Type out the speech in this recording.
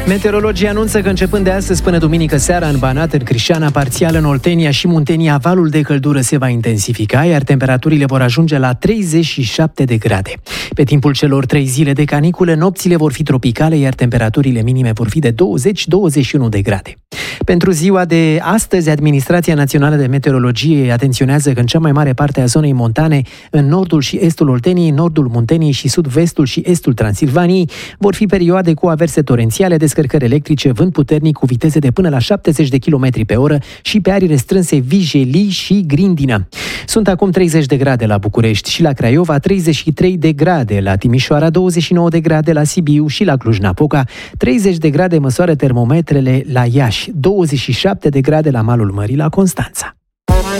Meteorologii anunță că începând de astăzi până duminică seara în Banat, în Crișana, parțial în Oltenia și Muntenia, valul de căldură se va intensifica, iar temperaturile vor ajunge la 37 de grade. Pe timpul celor 3 zile de caniculă, nopțile vor fi tropicale, iar temperaturile minime vor fi de 20-21 de grade. Pentru ziua de astăzi, Administrația Națională de Meteorologie atenționează că în cea mai mare parte a zonei montane, în nordul și estul Olteniei, nordul Munteniei și sud-vestul și estul Transilvaniei, vor fi perioade cu averse torențiale, descărcări electrice, vânt puternic cu viteze de până la 70 de km pe oră și pe arii restrânse Vijelii și Grindina. Sunt acum 30 de grade la București și la Craiova, 33 de grade la Timișoara, 29 de grade la Sibiu și la Cluj-Napoca, 30 de grade măsoară termometrele la Iași, 27 de grade la malul mării la Constanța.